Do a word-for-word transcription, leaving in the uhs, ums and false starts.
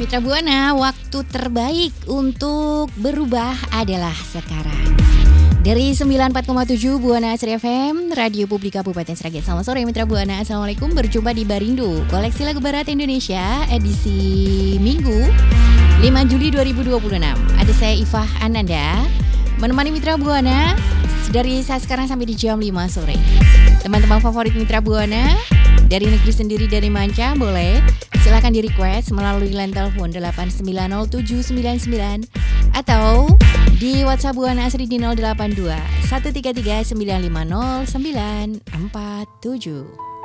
Mitra Buana, waktu terbaik untuk berubah adalah sekarang. Dari sembilan puluh empat koma tujuh Buana Asri F M, Radio Publik Kabupaten Sragen. Selamat sore Mitra Buana, Assalamualaikum. Berjumpa di Barindo, Koleksi Lagu Barat Indonesia, edisi Minggu lima Juli dua ribu dua puluh enam. Ada saya Ifah Ananda, menemani Mitra Buana dari saat sekarang sampai di jam lima sore. Teman-teman favorit Mitra Buana dari negeri sendiri, dari manca, boleh silakan di request melalui line telepon delapan sembilan nol tujuh sembilan sembilan atau di WhatsApp Buana Asri di nol delapan dua satu tiga tiga sembilan lima nol sembilan empat tujuh.